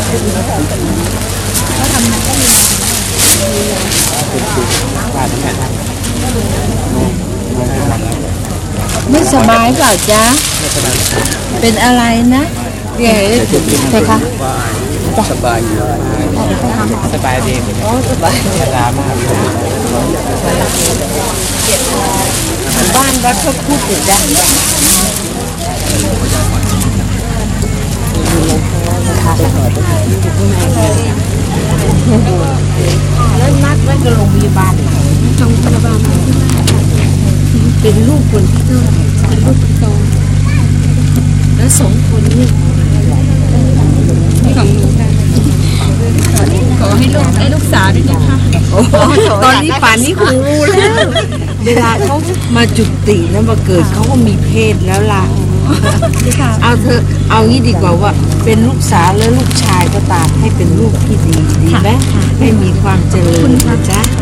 ไม่สบายเปล่าจ๊ะเป็นอะไรนะใหญ่ใช่คะสบายอยู่สบายดีอ๋อสบายสบายมากบ้านวัดเขาพูดถึงจ้ะแล้วนัดไว้กับโรงพยาบาลโรงพยาบาลเป็นลูกคนที่เท่าไหร่เป็นลูกคนโตแล้วสองคนนี่ของหนูค่ะขอให้ลูกได้ลูกสาวด้วยนะคะตอนนี้ป่านนี้คงรู้แล้วเวลาเขามาจุติแล้วมาเกิดเขาก็มีเพศแล้วล่ะเอาเธอเอางี้ดีกว่าว่าเป็นลูกสาวและลูกชายก็ตามให้เป็นลูกที่ดีดีไหมให้มีความเจริญนะจ๊ะ